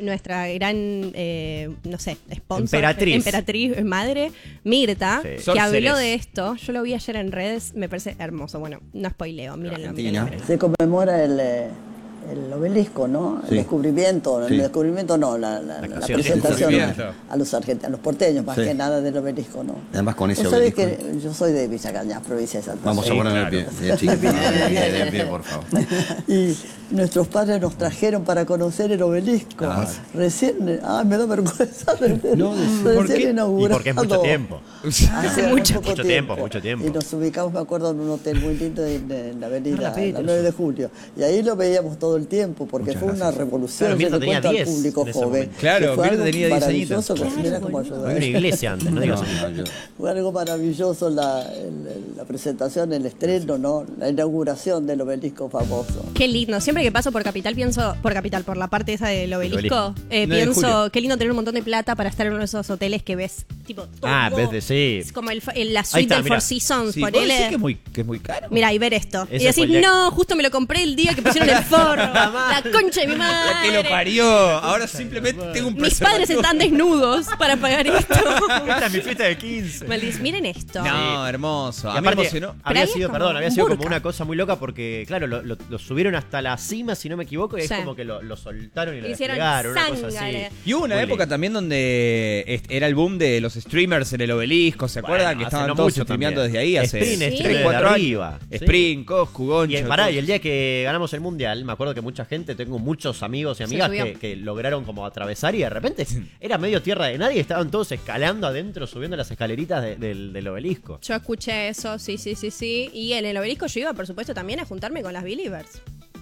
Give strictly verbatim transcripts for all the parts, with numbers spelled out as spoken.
nuestra gran, eh, no sé, sponsor, Emperatriz. emperatriz madre, Mirta, Sí. que habló de esto. Yo lo vi ayer en redes, me parece hermoso. Bueno, no spoileo, mírenlo. mírenlo. Se conmemora el, eh, el obelisco, ¿no? Sí. El descubrimiento, Sí. el descubrimiento no, la, la, la canción. presentación Descubrimiento. a, a los argentinos, a los porteños, más Sí. que nada del obelisco, ¿no? Además con ese Vos sabés obelisco. que yo soy de Villa Cañas, provincia de Santa Vamos Fe. a poner claro. el pie. Bien, chicos. Bien, bien, bien, bien, por favor. Y nuestros padres nos trajeron para conocer el obelisco. Ah. Recién, ah, me da vergüenza. No, ¿por qué? Y inaugurado. porque es mucho tiempo. Hace mucho, poco mucho tiempo, mucho tiempo. Y nos ubicamos, me acuerdo, en un hotel muy lindo en, en la avenida No repite, la nueve de julio. Y ahí lo veíamos todo el tiempo, porque Muchas fue una gracias. revolución. Claro, Yo Mirta le tenía cuento al diez público en ese joven. momento. Claro, que fue Mirta algo tenía diez maravilloso, añitos. que mira cómo ayudó. Había una iglesia antes, no digas No, así. no, yo- Fue algo maravilloso la, el- la presentación, el estreno, ¿no? La inauguración del obelisco famoso. Qué lindo. Siempre que paso por Capital pienso, por Capital, por la parte esa del obelisco, obelisco. eh, nueve de pienso julio. qué lindo tener un montón de plata para estar en uno de esos hoteles que ves, tipo, todo. Ah, ves de sí. Es como el, fa- el- la Ahí suite está, del mirá. Four Seasons, Sí, ¿vos ponele. decís que es muy, que es muy caro? Mira, y ver esto. Ese y decís, fue el día- no, justo me lo compré el día que pusieron el forro. la concha de mi madre. La que lo parió. Ahora simplemente tengo un Mis padres preservativo. están desnudos para pagar esto. Esta es mi fiesta de quince. Maldiz, miren esto. No, hermoso. Y A mí me aparte, emocionó. había ahí es sido, como perdón, había un sido como burka. una cosa muy loca porque, claro, lo, lo- lo subieron hasta la cima, si no me equivoco, y Sí. es como que lo, lo soltaron y lo Hicieron desplegaron, una cosa así. zángare. Y hubo una Muy época lindo. también donde est- era el boom de los streamers en el obelisco, ¿se Bueno, acuerdan? Que hace estaban no todos mucho streameando también. desde ahí hace Sprint, tres, stream desde cuatro años. arriba. Sí. Sprint, Coscu, Goncho. Y, pará, todo. y el día que ganamos el mundial, me acuerdo que mucha gente, tengo muchos amigos y Se amigas subió. que, que lograron como atravesar y de repente era medio tierra de nadie, estaban todos escalando adentro, subiendo las escaleritas de- del, del obelisco. Yo escuché eso, sí, sí, sí, sí. Y en el obelisco yo iba, por supuesto, también a juntarme con las Believers.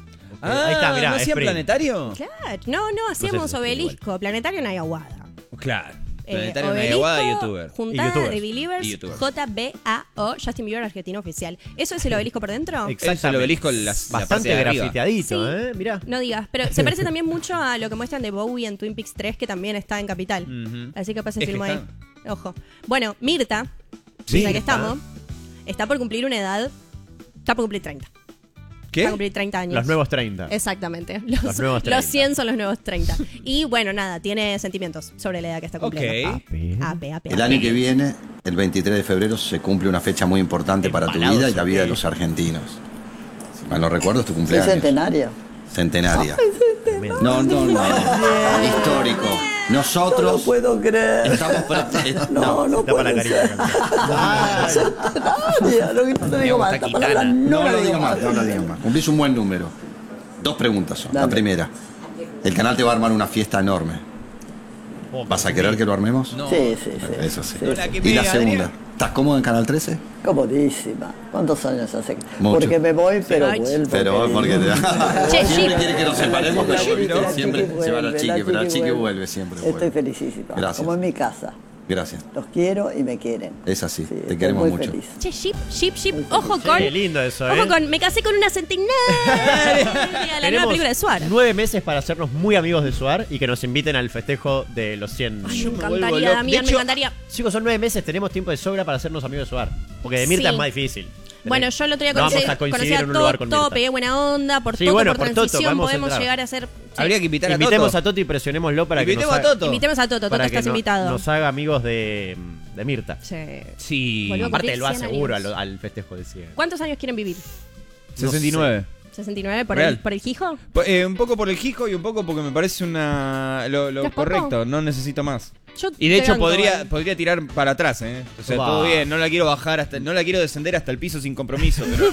Ah, Ahí está, mirá, ¿no hacían Sprint. planetario? Claro, no, no, hacíamos si es obelisco, planetario en Aguada. Claro. Eh, Planetario, una obelisco, Aguada y youtuber. Juntada Y youtubers. de Believers, Y youtubers. J B A O, Justin Bieber Argentino Oficial. ¿Eso es el obelisco por dentro? Es el obelisco, la, la parte Bastante de arriba. grafiteadito, Sí. ¿eh? Mirá. No digas, pero se parece también mucho a lo que muestran de Bowie en Twin Peaks tres, que también está en Capital. Ujú. Así que pasa Es que filmó ahí. está- Ojo. Bueno, Mirta, Sí, la que está. estamos, está por cumplir una edad. Está por cumplir treinta. ¿Qué? Está por cumplir treinta años. Los nuevos treinta. Exactamente. Los, Los nuevos treinta. los cien son los nuevos treinta. Y bueno, nada, tiene sentimientos sobre la edad que está cumpliendo. Ok. Ape, ape, El ape. año que viene, el veintitrés de febrero, se cumple una fecha muy importante para tu Empalados, vida y la vida ok. de los argentinos. Si mal no recuerdo, es tu ¿Es cumpleaños. centenario? Centenaria. No, no, no. Histórico. No lo Nosotros puedo creer. estamos... pre- eh, No, no Tapa la puede ser. carita. Centenaria. No, no te digo más. esta palabra Gitana. No, No la lo digo digas más. más, no lo digas más. Cumplís un buen número. Dos preguntas son. La Dale. primera. El canal te va a armar una fiesta enorme. ¿Vas a querer que lo armemos? No. Sí, sí, sí. Eso sí. No, la que Y me la Adrián. segunda. ¿Estás cómodo en Canal trece? Comodísima. ¿Cuántos años hace? Mucho. Porque me voy, pero Ay, vuelvo. Pero porque te... Che, siempre Jeep. quiere que nos separemos, pero La ¿viste? chiqui siempre se va a la vuelve, chiqui, pero la chiqui vuelve siempre. Estoy vuelve. felicísima. Gracias. Como en mi casa. Gracias. Los quiero y me quieren. Es así, Sí, te estoy queremos muy mucho. feliz. Che, Jeep, Jeep, Jeep. Ojo con. Qué lindo eso, ¿eh? Ojo con. Me casé con una centenaria. La nueva película de Suar. nueve meses para hacernos muy amigos de Suar y que nos inviten al festejo de los cien. Ay, Yo me me vuelvo encantaría, loco. Damián, De me hecho, encantaría. Chicos, son nueve meses, tenemos tiempo de sobra para hacernos amigos de Suar. Porque de Mirta Sí. es más difícil. Bueno, yo el otro día No vamos conocí, a coincidir conocí a en un lugar Toto, con Mirta. pegué buena onda, por Sí, Toto, bueno, por por Toto, transición podemos podemos entrar. llegar a ser... sí. Habría que invitar a Invitemos Toto. a Toto y presionémoslo para que Invitemos nos a haga, Toto. Invitemos a Toto, Toto, para que estás no- invitado. nos haga amigos de, de Mirta. Sí. Sí. Volvió a Aparte, cumplir él va cien seguro años. al, al festejo de cien. ¿Cuántos años quieren vivir? sesenta y nueve. ¿sesenta y nueve por Real. el, por el Gijo? Po- eh, un poco por el Gijo y un poco porque me parece una lo, lo ¿Ya es poco? correcto. No necesito más. Yo Y de te hecho banco, podría eh. podría tirar para atrás, ¿eh? O sea, Upa. todo bien. No la quiero bajar hasta, no la quiero descender hasta el piso sin compromiso. Pero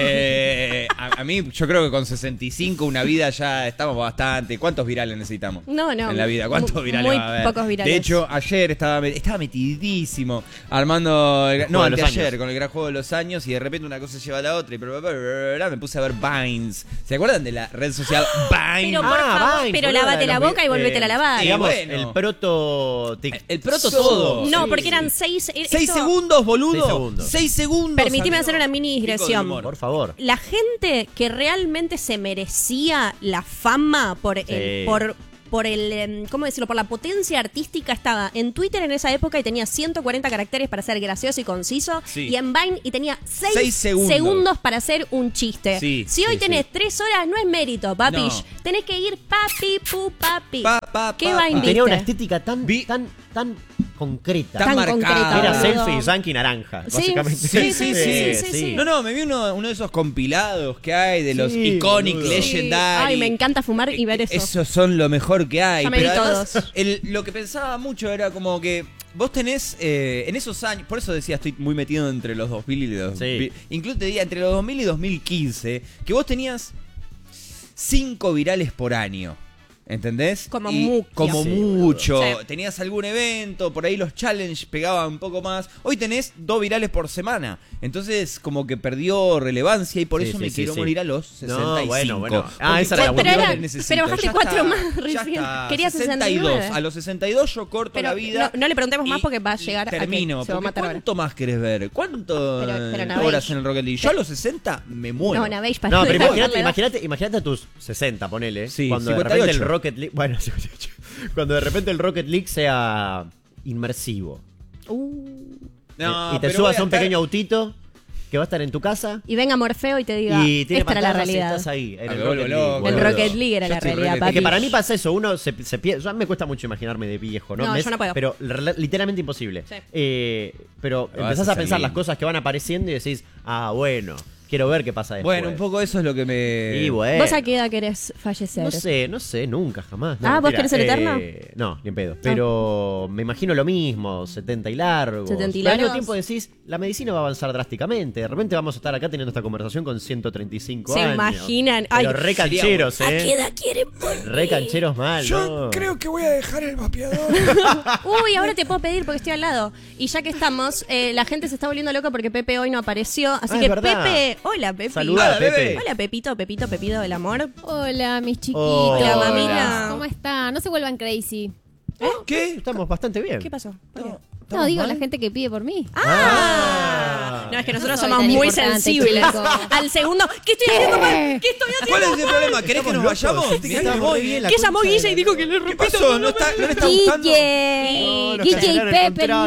eh, a, a mí yo creo que con sesenta y cinco una vida ya estamos bastante. ¿Cuántos virales necesitamos? No, no. En la vida, ¿cuántos Mu- virales muy va a haber? pocos virales. De hecho, ayer estaba met- estaba metidísimo armando el, El no, juego de los anteayer años. con el gran juego de los años y de repente una cosa lleva a la otra y bla, bla, bla, bla, bla, me puse a ver Vines. ¿Se acuerdan de la red social Vines? Pero por Ah, favor, Vines, pero boludo, lávate la la de los boca y vi- volvétela a eh, lavar. Digamos, bueno. el proto tic. El proto todo. No, Sí. porque eran seis... eh, Seis esto- segundos, boludo. Seis segundos. Seis segundos. Permitime amigo. hacer una mini Pico de digresión. humor. Por favor. La gente que realmente se merecía la fama por, el- Sí. por por el, em, ¿cómo decirlo? Por la potencia artística estaba en Twitter en esa época y tenía ciento cuarenta caracteres para ser gracioso y conciso. Sí. Y en Vine y tenía seis, Seis segundos. segundos para hacer un chiste. Sí, si hoy sí, tenés sí. tres horas, no es mérito, papi. No. Tenés que ir papi, pu, papi. Pa, pa, ¿Qué pa, Vine pa. Y tenía una viste? estética tan, Vi- tan, tan concreta. Tan Tan marcada. concreta, Era boludo. selfie, yankee naranja, Sí, básicamente. sí, sí, sí, sí, sí. No, no, me vi uno, uno de esos compilados que hay de los Sí, iconic, boludo. legendary. Ay, me encanta fumar y ver eso. Esos son lo mejor que hay. Ya me pero vi además, todos. el- lo que pensaba mucho era como que vos tenés eh, en esos años, por eso decía estoy muy metido entre los dos mil y los Sí. incluso te diría entre los dos mil y dos mil quince, que vos tenías cinco virales por año. ¿Entendés? Como Y mucho. Como Sí, mucho. boludo. Sí. Tenías algún evento, por ahí los challenge pegaban un poco más. Hoy tenés dos virales por semana. Entonces, como que perdió relevancia y por Sí, eso sí, me sí, quiero sí. morir a los sesenta y cinco. No, bueno, bueno. Ah, Porque esa era la ¿cuántos buena. virales Pero necesito? pero bajaste Ya cuatro está, más ya recién. está. Quería sesenta y dos. sesenta y nueve. A los sesenta y dos yo corto Pero la vida. no- no le preguntemos más y- porque va a llegar a que Termino. se va a porque matar ahora. ¿cuánto más querés ver? ¿Cuánto Pero- pero eh, Navage- horas en el Rocket League? Yo a los sesenta me muero. No, Navage para No, pero dejar imagínate, la edad. imagínate, imagínate a tus sesenta, ponele. Sí, cuando de cincuenta y repente el ocho. Rocket League. Bueno, cincuenta y ocho. Cuando de repente el Rocket League sea inmersivo. Uh, No, y te pero subas voy a un estar- pequeño autito que va a estar en tu casa. y venga Morfeo y te diga, Y tiene esta era la pantallas y realidad. estás ahí. En Ah, el me Rocket vuelvo League, loco, El boludo. Rocket League era Yo la estoy realidad, re- Es que papi. para mí pasa eso, uno se, se pierde. A mí me cuesta mucho imaginarme de viejo, ¿no? No, Me yo es- no puedo. Pero re- literalmente imposible. Sí. Eh, pero Pero empezás vas a a pensar salir. las cosas que van apareciendo y decís, ah, bueno, quiero ver qué pasa después. Bueno, un poco eso es lo que me. Y bueno. ¿Vos a qué edad querés fallecer? No sé, no sé, nunca, jamás. No, Ah, ¿vos mentira. querés ser eterno? Eh, no, ni en pedo. Pero me imagino lo mismo, setenta y largos. setenta y Pero al mismo largos. tiempo decís, la medicina va a avanzar drásticamente. De repente vamos a estar acá teniendo esta conversación con ciento treinta y cinco ¿Se años. imaginan? Pero Ay, re cancheros, ¿A qué ¿eh? edad quieren morir? Re cancheros mal, ¿no? que voy a dejar el vapeador. Uy, ahora te puedo pedir porque estoy al lado. Y ya que estamos, eh, la gente se está volviendo loca porque Pepe hoy no apareció. Así Ah, que es verdad. Pepe, hola Pepe. Saluda, Hola, Pepe. bebé. Hola Pepito, Pepito, Pepito del amor. Hola, mis chiquitos. Hola, mamina. ¿Cómo están? No se vuelvan crazy. ¿Qué? Estamos bastante bien. ¿Qué pasó? ¿Por qué? No, digo, la gente que pide por mí. Ah. No, es que nosotros No soy somos tan muy importante, sensibles. chicos. Al segundo, ¿qué estoy haciendo mal? ¿Qué estoy ¿Cuál haciendo es el problema? ¿Querés que nos locos, vayamos? gente, que Mirá, estamos voy. re bien, la ¿Qué llamó concha de Guille y la dijo que le ¿Qué rompí pasó? ¿No está, ¿No le está gustando? D J. No, nos D J cancelaron el Pepe contrato.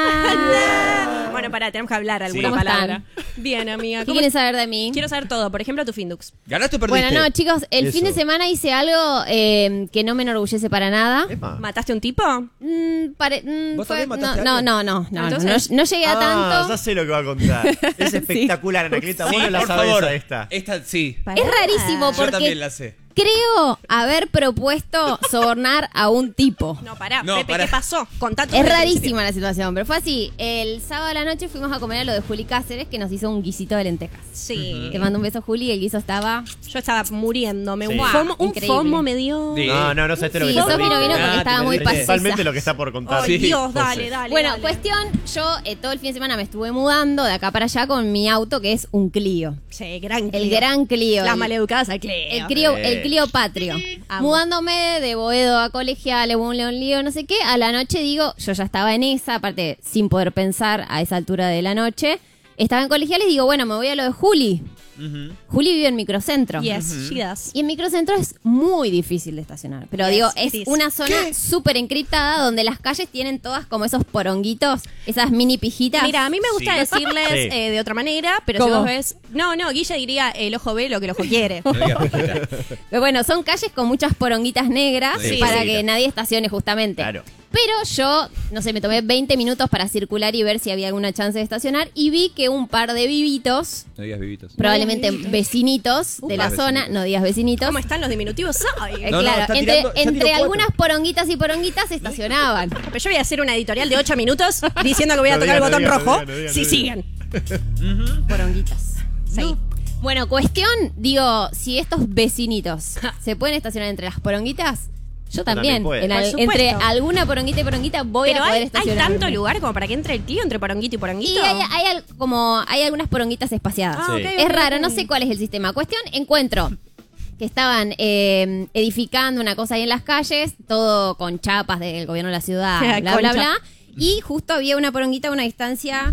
Nah. Bueno, pará, tenemos que hablar alguna ¿Cómo palabra. están? Bien, amiga. ¿Qué ¿Cómo- quieren saber de mí? Quiero saber todo. Por ejemplo, tu Findux. ¿Ganaste o perdiste? Bueno, no, chicos, el Eso. fin de semana hice algo eh, que no me enorgullece para nada. Epa. ¿Mataste un tipo? Mm, pare- mm, ¿Vos fue- también no, mataste a no, alguien? no, no, no, Entonces- no, no llegué a Ah, tanto. ya sé lo que va a contar. Es espectacular, Anacleta. Vos no la por sabés favor. a esta. Esta sí. Pará. Es rarísimo Yo porque también la sé. creo haber propuesto sobornar a un tipo. No, pará, No, Pepe, pará. ¿qué pasó? Contá todo Es desde el rarísima la situación, pero fue así. El sábado a la noche fuimos a comer a lo de Juli Cáceres, que nos hizo un guisito de lentejas. principio. Sí. Te mando un beso, Juli, y el guiso estaba... Yo estaba muriéndome. Un Sí. fomo, un Increíble. fomo me dio. Sí. No, no, no sé este lo Sí, que te Sofi no perdiste. vino porque Ah, estaba te muy perdiste. pasosa. Principalmente lo que está por contar. Ay, Sí. Dios, dale, José. dale. Bueno, dale. cuestión, yo eh, todo el fin de semana me estuve mudando de acá para allá con mi auto, que es un Clio. Sí, gran El Clio. gran Clio. Las el- maleducadas al Clio. El Clio, Eh. el Clio Patrio. Amo. Mudándome de Boedo a Colegiales, un león lío, no sé qué. A la noche digo, yo ya estaba en esa, aparte sin poder pensar a esa altura de la noche. Estaba en Colegiales y digo, bueno, me voy a lo de Juli. Ujú. Juli vive en Microcentro. Yes, she does. Y en Microcentro es muy difícil de estacionar. Pero Yes, digo, it es is. una zona súper encriptada donde las calles tienen todas como esos poronguitos, esas mini pijitas. Mira, a mí me gusta Sí. decirles Sí. eh, de otra manera, pero si ¿Cómo? vos ves. No, no, Guille diría el ojo ve lo que el ojo quiere. No digas pijita. Pero bueno, son calles con muchas poronguitas negras Sí, para sí. que nadie estacione justamente. Claro. Pero yo, no sé, me tomé veinte minutos para circular y ver si había alguna chance de estacionar y vi que un par de vivitos, No digas vivitos. probablemente vecinitos de la Upa. zona, no digas vecinitos, ¿Cómo están los diminutivos? Ay, eh, No, no, claro, está entre, tirando- ya entre tiró cuatro. algunas poronguitas y poronguitas se estacionaban. Pero yo voy a hacer una editorial de ocho minutos diciendo que voy a No tocar digan, el botón no digan, rojo no digan, no si digan. siguen. Poronguitas. Sí. Bueno, cuestión, digo, si estos vecinitos se pueden estacionar entre las poronguitas, yo también también. puedes. En Por al- supuesto. entre alguna poronguita y poronguita voy Pero a poder hay, hay estacionar. tanto lugar como para que entre el Clio entre poronguito y poronguito. Y hay, hay al- como hay algunas poronguitas espaciadas. Ah, Sí. ok, Es ok, raro, ok. no sé cuál es el sistema. Cuestión, encuentro que estaban eh, edificando una cosa ahí en las calles, todo con chapas del gobierno de la ciudad, bla, bla, Concha. bla. Y justo había una poronguita a una distancia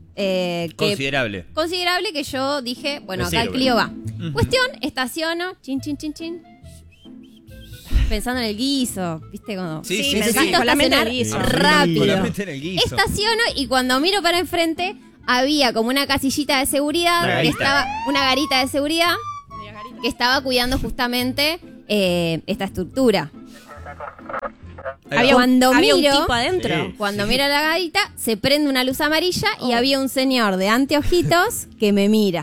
eh, que Considerable. considerable que yo dije, bueno, Me acá el sirve. Clio va. Cuestión, estaciono, chin, chin, chin, chin. pensando en el guiso, ¿viste? Como, Sí, sí, pensá- sí. con la mente en el estacionar guiso. rápido. Con la mente en el guiso. Estaciono y cuando miro para enfrente había como una casillita de seguridad Una que garita. estaba una garita de seguridad que estaba cuidando justamente eh, esta estructura. Ahí va. Había, un, Cuando había un miro- tipo adentro. Sí. Cuando miro la garita se prende una luz amarilla y había un señor de anteojitos que me mira.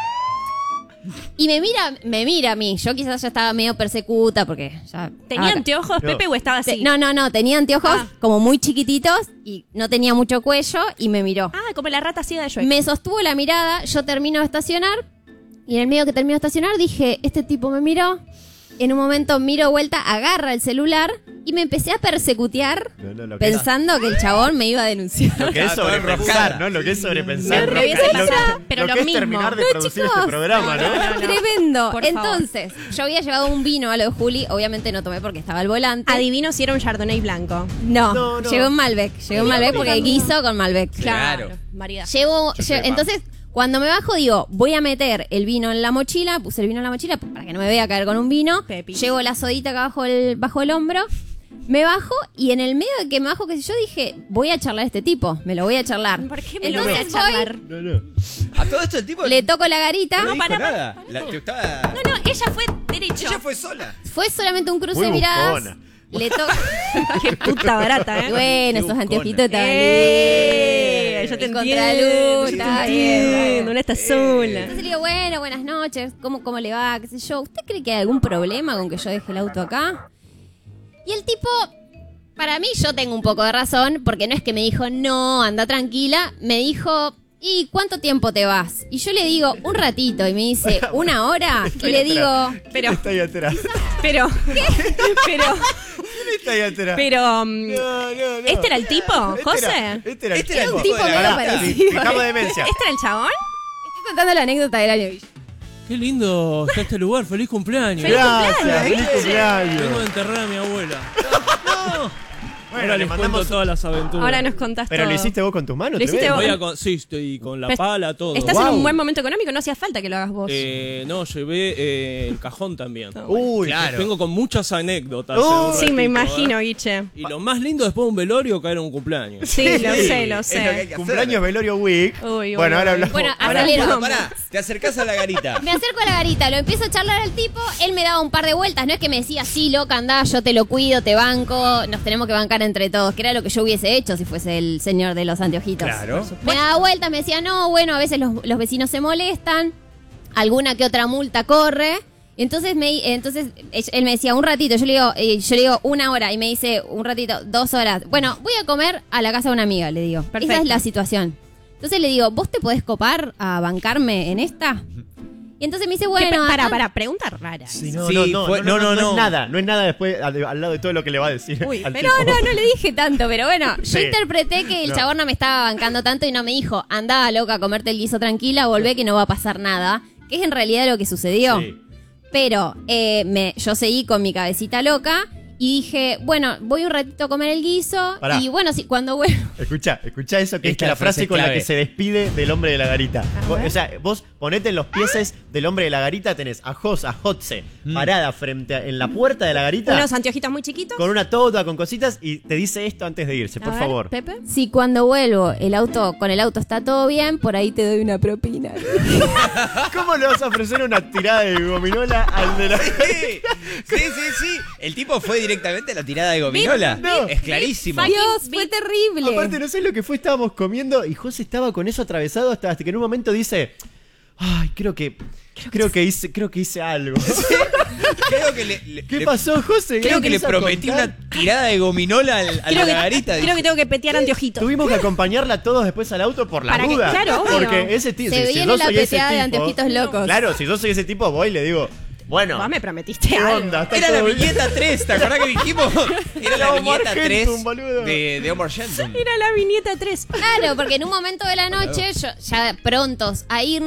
Y me mira, me mira a mí. Yo quizás ya estaba medio persecuta porque ya ¿Tenía ah, anteojos, No. Pepe, o estaba te- así? No, no, no, tenía anteojos Ah. como muy chiquititos y no tenía mucho cuello y me miró. Ah, como la rata ciega de Shrek. Me sostuvo la mirada, yo termino de estacionar y en el medio que termino de estacionar dije, este tipo me miró. En un momento miro vuelta, agarra el celular y me empecé a persecutear No, no, lo que pensando que el chabón me iba a denunciar. Lo que es Estaba toda sobrepensar, enroscada. ¿no? Lo que es sobrepensar. Me Lo que- hubiese lo- pasado, pero lo lo que es mismo. terminar de No, producir chicos. este programa, ¿no? No, no, no. Tremendo. Por favor. Entonces, yo había llevado un vino a lo de Juli, obviamente no tomé porque estaba al volante. Adivino si era un Chardonnay blanco. No, No, no. llegó un Malbec, llegó un Malbec porque guiso con Malbec. Claro. María. Llevo, Yo lle- sepa. entonces, cuando me bajo, digo, voy a meter el vino en la mochila, puse el vino en la mochila para que no me vea caer con un vino. Pepi. Llevo la sodita acá bajo el, bajo el hombro. Me bajo y en el medio de que me bajo, qué sé yo, dije, voy a charlar a este tipo, me lo voy a charlar. ¿Por qué me lo voy Entonces a voy, charlar? No, no. A todo esto el tipo le toco la garita. no dijo para, para, nada. La- te estaba- No, no, ella fue derecho. Ella fue sola. Fue solamente un cruce Muy de miradas. buscona. Le toco. Qué puta barata, ¿eh? Bueno, esos buscona. anteojitos estaban ¡Eh! Yo te En entiendo. contraluz, Yo te está entiendo. bien. No estás sola. Entonces le digo, bueno, buenas noches, ¿cómo, cómo le va? ¿Qué sé yo? ¿Usted cree que hay algún problema con que yo deje el auto acá? Y el tipo, para mí yo tengo un poco de razón, porque no es que me dijo, no, anda tranquila, me dijo, ¿y cuánto tiempo te vas? Y yo le digo, un ratito, y me dice, ¿una hora? Y le digo, Pero, Está ahí atrás. pero, pero, Está ahí atrás. pero. um, No, no, no. ¿Este era el tipo, Este José? era- Este era el Este era el tipo. tipo de la Pará, garita. fi- Fijamos demencia. ¿Este era el chabón? estoy contando la anécdota del año. Qué lindo está este lugar, feliz cumpleaños. Gracias, feliz Vengo de cumpleaños. enterrar a mi abuela. Bueno, Ahora le les cuento mandamos. todas las aventuras. Ahora nos contás Pero todo. lo hiciste vos con tus manos. Lo hiciste tremendo. Voy a con- sí, estoy con la Pero pala, todo. Estás Wow. en un buen momento económico, no hacía falta que lo hagas vos. Eh, no, llevé eh, el cajón también. Uy, Claro. Vengo con muchas anécdotas. Oh, en un sí, ratito, me ¿eh? imagino, Guiche. Y lo más lindo después de un velorio caer en un cumpleaños. Sí, lo sé, lo Es lo que hay sé. que cumpleaños hacer. Velorio Week. Uy, uy, bueno, ahora uy. hablamos. Bueno, ahora- acelero. Bueno, pará, te acercás a la garita. Me acerco a la garita, lo empiezo a charlar al tipo, él me daba un par de vueltas, no es que me decía, sí, loca, andá, yo te lo cuido, te banco, nos tenemos que bancar entre todos, que era lo que yo hubiese hecho si fuese el señor de los anteojitos. Claro. Me daba vueltas, me decía, no, bueno, a veces los, los vecinos se molestan, alguna que otra multa corre. Entonces me entonces él me decía un ratito, yo le digo, eh, yo le digo una hora y me dice un ratito, dos horas. Bueno, voy a comer a la casa de una amiga, le digo. Perfecto. Esa es la situación. Entonces le digo, ¿vos te podés copar a bancarme en esta? Y entonces me dice, ¿Qué bueno, pe- para, ah, para, pregunta rara. Sí, no, Sí, no, no, fue- no, no, no, no, no. es nada, no es nada después al, al lado de todo lo que le va a decir. Uy, al pero tipo. No, no, no le dije tanto, pero bueno, yo Sí. interpreté que el No. chabón no me estaba bancando tanto y no me dijo, andá loca a comerte el guiso tranquila, volvé que no va a pasar nada, que es en realidad lo que sucedió. Sí. Pero eh, me, yo seguí con mi cabecita loca y dije, bueno, voy un ratito a comer el guiso Pará. y bueno, sí, cuando vuelvo... Escucha, escucha eso que Esta es la frase frase con la clave. que se despide del hombre de la garita. A Vos- ver. o sea, vos ponete en los pieses del hombre de la garita, tenés a Jos, a Jotze, Mm. parada frente a, en la puerta de la garita, Unos anteojitos muy chiquitos. con una tota, con cositas, y te dice esto antes de irse, A por ver, favor. Pepe. Si cuando vuelvo el auto con el auto está todo bien, por ahí te doy una propina. ¿Cómo le vas a ofrecer una tirada de gominola al de la Sí, sí, sí, sí. El tipo fue directamente a la tirada de gominola. No. Es clarísimo. Fucking Dios, fue big- terrible. Aparte, no sé lo que fue, estábamos comiendo y José estaba con eso atravesado hasta, hasta que en un momento dice, ay, creo que, creo que hice, creo que hice algo. Creo que le, le- ¿Qué le- pasó, José? Creo que le empieza a prometí contar. una tirada de gominola al, al Creo de que, la garita. creo que tengo que petear anteojitos. Tuvimos que acompañarla todos después al auto por la Para que- duda. claro, obvio. Porque ese tío, Se si, si viene yo la soy ese peteada de tipo- anteojitos locos. Claro, si yo soy ese tipo, voy y le digo, bueno, Vos me prometiste ¿qué algo. onda? ¿Está Era la todo bien? viñeta tres, ¿te acordás que dijimos? Era la Era Omar viñeta tres Gentum, boludo. de, de Omar Gentum. Era la viñeta tres. Claro, porque en un momento de la noche, yo, ya prontos a irnos,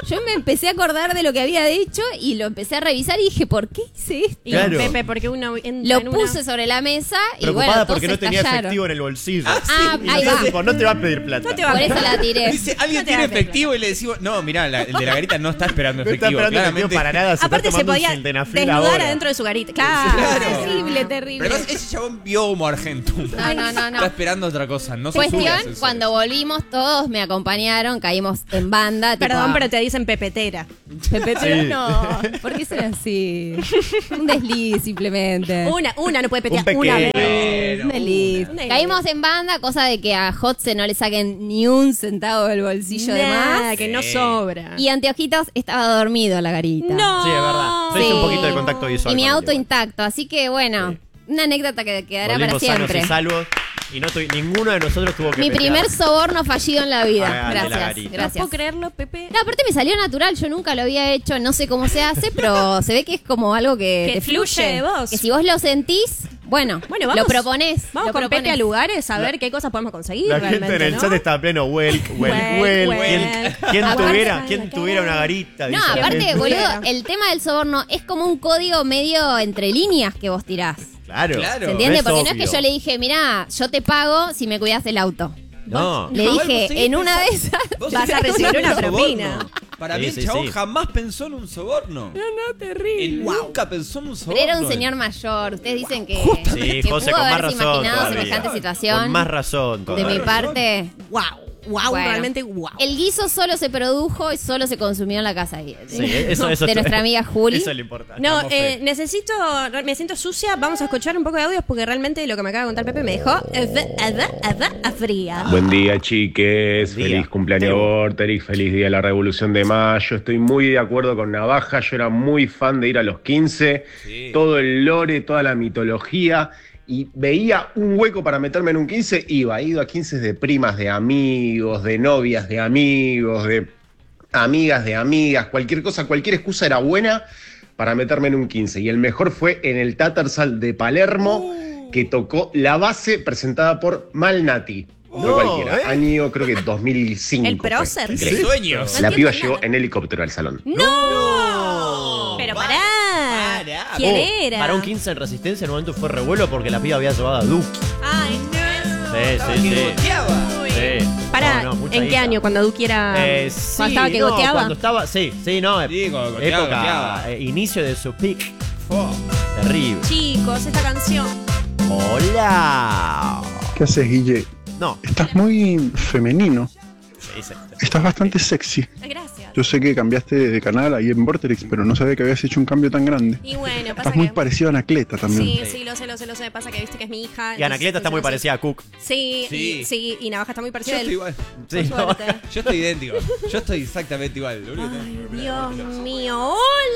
Yo me empecé a acordar de lo que había dicho y lo empecé a revisar y dije, ¿por qué hice esto? Y Claro. Pepe, porque uno entra Lo en una- puse sobre la mesa y Preocupada bueno, todos porque no tenía estallaron. efectivo en el bolsillo. Ah, Y ahí nosotros, va. tipo, no te va a pedir plata. No te va a Por eso la tiré. Dice, alguien No te tiene da pena. efectivo y le decimos, no, mirá, la- el de la garita no está esperando No está efectivo. esperando efectivo claramente. para nada. Se Aparte está se tomando podía un sildenafil desnudar ahora. adentro de su garita. Claro. Claro. Terrible, terrible. Pero además, ese chabón vio Homo Argentum. No, no, no, no. Está esperando otra cosa. No se sube a Cuestión, ascensores. cuando volvimos todos me acompañaron, caímos en banda. tipo, Perdón, pero te dicen pepetera. Pepetero, Sí. no. ¿Por qué será así? Un desliz simplemente. Una, una no puede petear. Un Una pequeño. vez. Un desliz. Una. Caímos en banda, cosa de que a Hotze no le saquen ni un centavo del bolsillo de Nada, más. que no Sí. sobra. Y Anteojitos estaba dormido en la garita. No. Sí, es verdad. Yo hice Sí. un poquito de contacto visual. Y mi con él auto igual. intacto, así que bueno, una anécdota que quedará Volvimos para sanos siempre. y salvos. Y no tuvi- ninguno de nosotros tuvo que Mi petear. primer soborno fallido en la vida. Ah, de la Gracias, garita. No gracias. puedo creerlo, Pepe. No, aparte me salió natural, yo nunca lo había hecho, no sé cómo se hace, pero se ve que es como algo que, Que te fluye fluye. de vos. Que si vos lo sentís, bueno, Bueno, vamos. lo proponés. Vamos lo con proponés. Pepe a lugares a ver qué cosas podemos conseguir. La gente realmente, en el ¿no? chat está a pleno welk, welk, Welk, welk. welk. ¿Quién, quién Aguanta tuviera, la quién cara. tuviera una garita? No, dice la aparte, gente. boludo, el tema del soborno es como un código medio entre líneas que vos tirás. Claro. Claro. ¿Se entiende? Es Porque no es obvio. que yo le dije, mirá, yo te pago si me cuidas el auto. No. Le No, dije, vos seguís en una de pensando- esas Vos vas a seguís recibir pensando una en un propina. soborno. Para Sí, mí el sí, chabón sí. jamás pensó en un soborno. No, no, terrible. Él nunca pensó en un Pero soborno. era un señor mayor. Ustedes dicen que, Sí, que José, pudo con más haberse razón imaginado todavía. semejante situación. Con más razón de todavía. mi parte. Wow. Wow, Bueno. realmente wow. El guiso solo se produjo y solo se consumió en la casa de, Sí, eso, eso, de nuestra amiga Juli. Eso es lo importante. No, Estamos eh, fe. necesito, me siento sucia, vamos a escuchar un poco de audios porque realmente lo que me acaba de contar Pepe me dejó eh, eh, eh, eh, eh, fría. Buen día, chiques. Buen día. Feliz cumpleaños, Teo. Vorterix. Feliz día de la Revolución de Mayo. Estoy muy de acuerdo con Navaja. Yo era muy fan de ir a los quince. Sí. Todo el lore, toda la mitología. Y veía un hueco para meterme en un quince. Iba. He ido a quince de primas, de amigos, de novias, de amigos, de amigas, de amigas. Cualquier cosa, cualquier excusa era buena para meterme en un quince. Y el mejor fue en el Tattersall de Palermo, que tocó la base presentada por Malnati. No, No, cualquiera. ¿eh? Año creo que dos mil cinco. El fue. prócer. ¡Qué Increíble. sueños! La No piba entiendo llegó nada. en helicóptero al salón. ¡No! Pero pará. Pará. ¿Quién Oh, era? Para un quince en Resistencia en un momento fue revuelo porque la piba había llevado a Duki. Ay, no. Sí, sí, Que sí. goteaba. Sí. Pará, No, no, mucha ¿en qué guita. año? Cuando Duki era. Eh, cuando sí, estaba que no, goteaba. Cuando estaba, sí, sí, no. Sí, cuando goteaba, época, goteaba. eh, inicio de su peak. Fo. Terrible. Chicos, esta canción. Hola. ¿Qué haces, Guille? No, Estás muy femenino. sí, sí. Estás bastante sexy. Gracias. Yo sé que cambiaste de canal ahí en Vorterix, pero no sabía que habías hecho un cambio tan grande. Y bueno, pasa Estás muy que. parecido a Anacleta también. Sí, Sí. sí, lo sé, lo sé, lo sé. Pasa que viste que es mi hija. Y Anacleta está muy parecida a Cook. Sí, Sí. Y, sí, y Navaja está muy Yo parecida a estoy él. igual. Sí, Por no. suerte. Yo estoy idéntico. Yo estoy exactamente igual. Lo único que Ay, tengo- Dios mío.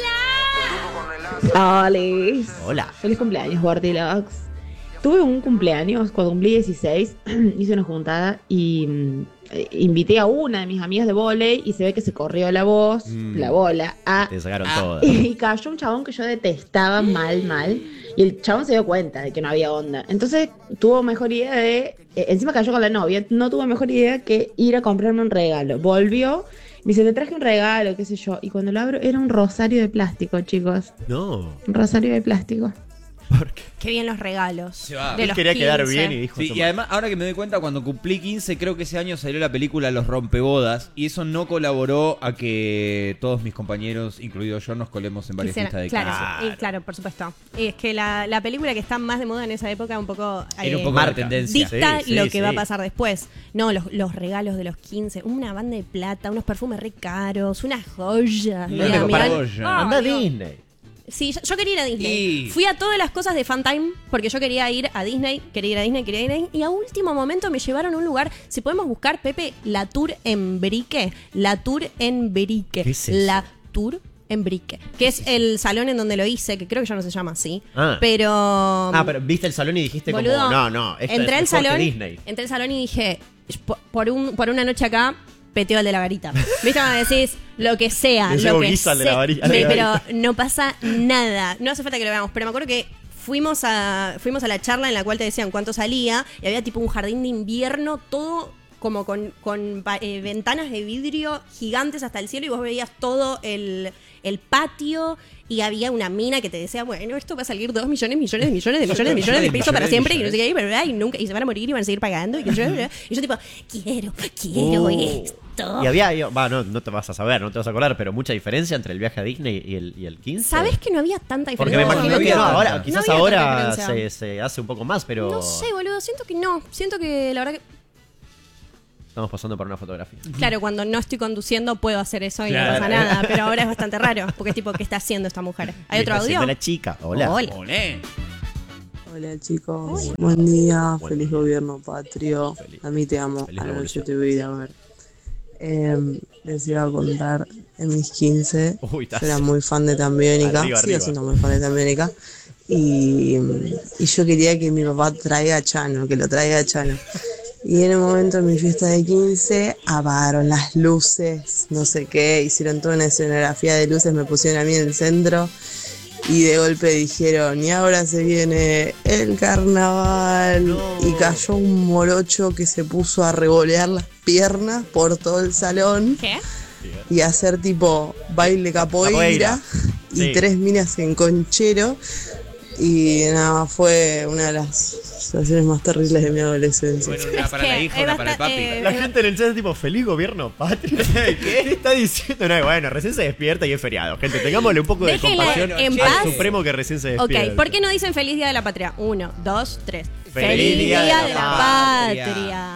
¡Hola! Hola. Hola. Feliz cumpleaños, Bortilox. Tuve un cumpleaños cuando cumplí dieciséis, hice una juntada y mm, eh, invité a una de mis amigas de vóley y se ve que se corrió la voz, Mm. la bola, a, Te sacaron Ah. todas. y cayó un chabón que yo detestaba mal, mal, y el chabón se dio cuenta de que no había onda. Entonces tuvo mejor idea de, eh, encima cayó con la novia, no tuvo mejor idea que ir a comprarme un regalo. Volvió, me dice, te traje un regalo, qué sé yo, y cuando lo abro era un rosario de plástico, chicos, No. un rosario de plástico. ¿Por qué? Qué bien los regalos. Se va. De Él los quería quedar quince. bien y dijo. Sí, "Toma". y además, ahora que me doy cuenta, cuando cumplí quince, creo que ese año salió la película Los Rompebodas, y eso no colaboró a que todos mis compañeros, incluido yo, nos colemos en varias Quisiera- fiestas de claro, quince. y claro, por supuesto. Y es que la, la película que está más de moda en esa época un poco Era un eh, poco marca. la tendencia. dicta Sí, sí, lo que sí. va a pasar después. No, los, los regalos de los quince, una banda de plata, unos perfumes re caros, unas joyas. Una Mira, mirá- joya. Ay, Anda a Dios. Disney. Sí, yo, yo quería ir a Disney. Y- Fui a todas las cosas de Funtime porque yo quería ir a Disney, quería ir a Disney, quería ir a Disney. Y a último momento me llevaron a un lugar. Si podemos buscar, Pepe, la Tour en Brique. La Tour en Brique. ¿Qué es eso? La Tour en Brique. Que es el salón en donde lo hice, que creo que ya no se llama así. Ah. Pero. Ah, pero viste el salón y dijiste Boludo, como, no, no, esto entré es al mejor que salón, Disney. entré al salón y dije, por, por un, por una noche acá, peteo al de la varita. ¿Viste cuando decís lo que sea? Le Lo llevo que guiso al de sea. la vari- al de Sí, la pero varita. no pasa nada. No hace falta que lo veamos, pero me acuerdo que fuimos a, fuimos a la charla en la cual te decían cuánto salía y había tipo un jardín de invierno todo como con, con eh, ventanas de vidrio gigantes hasta el cielo y vos veías todo el, el patio y había una mina que te decía, bueno, esto va a salir dos millones, millones, millones de millones de millones de pesos para siempre y no sé qué, ¿verdad? Y nunca, y se van a morir y van a seguir pagando. Y yo, y yo tipo, quiero, quiero Uh. esto. Y había, y- va, no, no te vas a saber, no te vas a acordar, pero mucha diferencia entre el viaje a Disney y el, y el quince. ¿Sabés que no había tanta diferencia? Porque me imagino no que había no, tanta. ahora, No quizás había tanta ahora diferencia. se, se hace un poco más, pero No sé, boludo, siento que no. Siento que la verdad que... estamos pasando por una fotografía. Claro, cuando no estoy conduciendo puedo hacer eso y Claro. no pasa nada, pero ahora es bastante raro, porque tipo, ¿qué está haciendo esta mujer? ¿Hay otro Está haciendo audio? la chica, hola. Hola. Olé. Hola chicos, buen día, Buen feliz día. gobierno patrio, Feliz- a mí te amo, feliz a la noche revolución. te voy a ir a ver. Eh, les iba a contar, en mis quince, Uy, yo estás- era muy fan de Tambiónica, Arriba, sigo arriba. siendo muy fan de Tambiónica, y, y yo quería que mi papá traiga a Chano, que lo traiga a Chano. Y en un momento en mi fiesta de quince apagaron las luces, no sé qué, hicieron toda una escenografía de luces, me pusieron a mí en el centro y de golpe dijeron, y ahora se viene el carnaval. Y cayó un morocho que se puso a revolear las piernas por todo el salón ¿Qué? y a hacer tipo baile capoeira, Capoeira. y Sí. tres minas en conchero. Y nada, fue una de las situaciones más terribles de mi adolescencia. Bueno, una para que la hija, es una para el basta- papi. eh, La gente en el chat es tipo, feliz gobierno patrio. ¿Qué está diciendo? No, bueno, recién se despierta y es feriado. Gente, tengámosle un poco de Déjenle compasión en al paz. Supremo que recién se despierta. Ok, ¿por qué no dicen feliz día de la patria? Uno, dos, tres. Feliz día de la patria.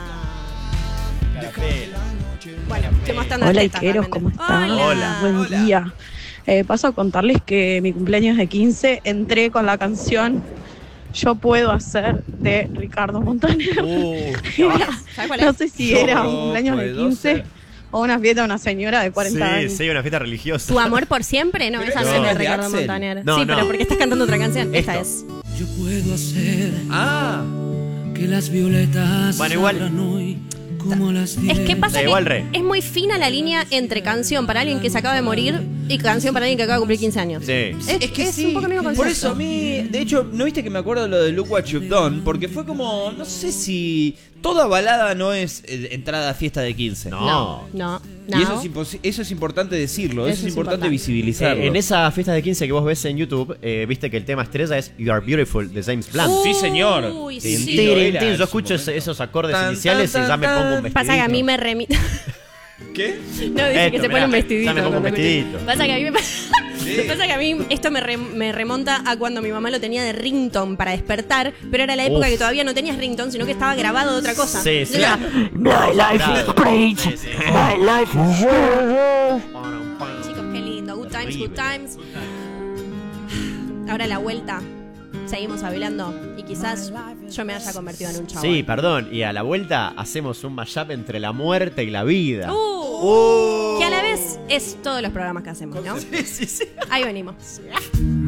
Bueno, estoy mostrando Hola, las tetas, Iqueros, realmente. ¿cómo están? Hola. Buen Hola. día. Eh, paso a contarles que mi cumpleaños de quince entré con la canción Yo Puedo Hacer de Ricardo Montaner. Uh, ¿Sabes cuál es? No sé si Yo era un cumpleaños de puedo quince ser. o una fiesta de una señora de cuarenta sí, años. sí, una fiesta religiosa. ¿Tu amor por siempre? No, Pero esa no esa es no de es de Ricardo Axel. Montaner. No, sí, no. pero porque estás cantando otra canción. Esta Esto. es. Yo puedo hacer Ah, que las violetas Bueno, igual. abran hoy como las Es que pasa Da que igual, re. es muy fina la línea entre canción para alguien que se acaba de morir y canción para alguien que acaba de cumplir quince años. Sí. Es, es que es sí. un poco el mismo concepto. Por eso a mí, de hecho, ¿no viste que me acuerdo de lo de Look What You've Done? Porque fue como, no sé si toda balada no es eh, entrada a fiesta de quince. No. No, no, no. Y eso es, impos- eso es importante decirlo, eso, Eso es es importante importante. visibilizarlo. Eh, en esa fiesta de quince que vos ves en YouTube, eh, viste que el tema estrella es You Are Beautiful de James Blunt. Uh, Sí, señor. Uy, Tin, sí. tin, Tirin, era tin, en yo su escucho ese- momento. esos acordes Tan, iniciales tan, y ya me tan, pongo un tan. vestidito. Pasa que a mí me remite. ¿Qué? No, dice Esto, que se mirá, pone un vestidito. ya me pongo un cuando escucha. vestidito. Pasa que a mí me pasa, pasa que a mí esto me, re- me remonta a cuando mi mamá lo tenía de ringtone para despertar, pero era la época Uf. que todavía no tenías ringtone, sino que estaba grabado de otra cosa. Sí, sí. Entonces era, My life is great. My life is chicos, qué lindo. Good times, good times. Ahora la vuelta. Seguimos hablando y quizás yo me haya convertido en un chabón. Sí, perdón. Y a la vuelta hacemos un mashup entre la muerte y la vida. Uh, Uh. Que a la vez es todos los programas que hacemos, ¿no? Sí, sí, sí. Ahí venimos.